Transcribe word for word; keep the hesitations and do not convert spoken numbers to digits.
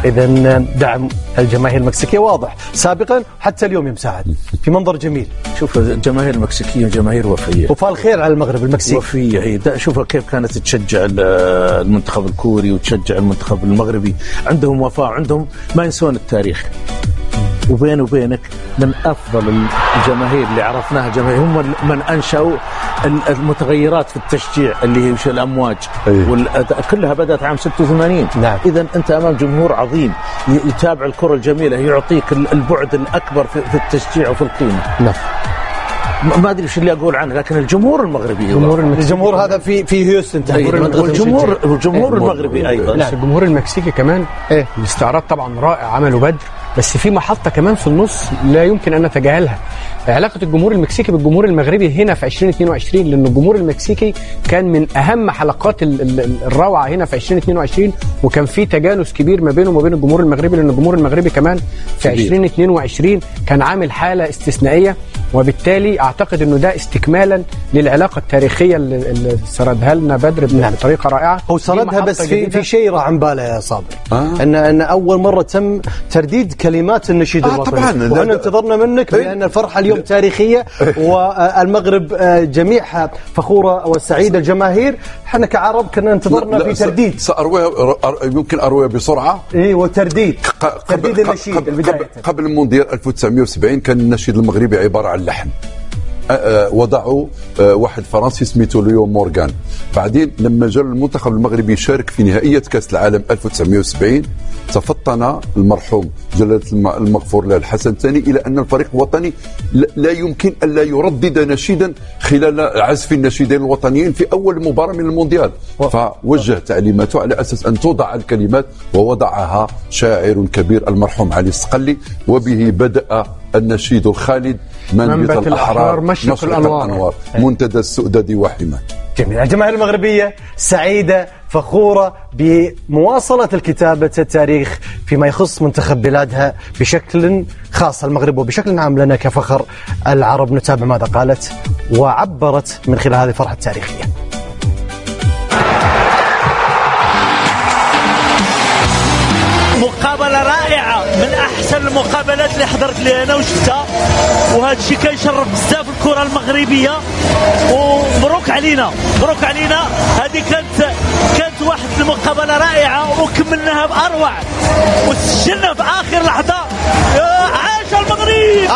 إذا دعم الجماهير المكسيكية واضح سابقا حتى اليوم يا مساعد في منظر جميل. شوف الجماهير المكسيكية جماهير وفية وفال خير على المغرب المكسيكي وفية. شوف كيف كانت تشجع المنتخب الكوري وتشجع المنتخب المغربي، عندهم وفاء، عندهم ما ينسون التاريخ. وبين وبينك من أفضل الجماهير اللي عرفناها جماهير هم من أنشأوا المتغيرات في التشجيع اللي هي الأمواج كلها بدأت عام ستة وثمانين. نعم. إذن أنت أمام جمهور عظيم يتابع الكرة الجميلة، يعطيك البعد الأكبر في التشجيع وفي القيمة. نعم. ما ادري ايش اللي اقول عنه، لكن الجمهور المغربي الجمهور, الجمهور هذا في في هيوستن الجمهور الجمهور المغربي ايضا. لا الجمهور المكسيكي كمان إيه؟ الاستعراض طبعا رائع، عملوا بدر، بس في محطه كمان في النص لا يمكن ان نتجاهلها، علاقه الجمهور المكسيكي بالجمهور المغربي هنا في عشرين اثنين وعشرين، لان الجمهور المكسيكي كان من اهم حلقات الروعه هنا في عشرين اثنين وعشرين، وكان في تجانس كبير ما بينه وما بين الجمهور المغربي، لان الجمهور المغربي كمان في عشرين اثنين وعشرين كان عامل حاله استثنائيه، وبالتالي اعتقد انه ده استكمالا للعلاقه التاريخيه اللي سردها لنا بدر بطريقه رائعه. هو سردها بس في في شيء راح عن باله يا صابر، آه. ان ان اول مره تم ترديد كلمات النشيد آه الوطني، طبعا واحنا انتظرنا منك ايه؟ لان الفرحه اليوم ايه؟ تاريخيه، والمغرب جميعها فخوره وسعيده الجماهير، احنا كعرب كنا انتظرنا في ترديد. سارويها يمكن ارويها بسرعه. اي وترديد ترديد النشيد قبل, قبل, قبل المونديال ألف وتسعمائة وسبعين كان النشيد المغربي عباره عن لحن، وضعوا واحد فرنسي سميتو ليو مورغان. بعدين لما جاء المنتخب المغربي يشارك في نهائية كأس العالم ألف وتسعمائة وسبعين تفطن المرحوم جلالة المغفور له الحسن الثاني إلى أن الفريق الوطني لا يمكن أن لا يردد نشيدا خلال عزف النشيدين الوطنيين في أول مباراة من المونديال، فوجه تعليماته على أساس أن توضع الكلمات، ووضعها شاعر كبير المرحوم علي الصقلي، وبه بدأ النشيد الخالد منبت الأحرار مشرق الأنوار, الأنوار منتدى السؤدد وحماه. جميل. الجماهير المغربية سعيدة فخورة بمواصلة الكتابة التاريخ فيما يخص منتخب بلادها بشكل خاص المغرب، وبشكل عام لنا كفخر العرب. نتابع ماذا قالت وعبرت من خلال هذه الفرحة التاريخية. مقابلة رائعة، من أحسن المقابلات اللي حضرت لي أنا وشفتها، وهذا الشيء كيشرف بزاف الكرة المغربية، ومبروك علينا مبروك علينا. هذه كانت كانت واحد المقابلة رائعة وكملناها بأروع وسجلنا في آخر لحظة. عاش المغرب.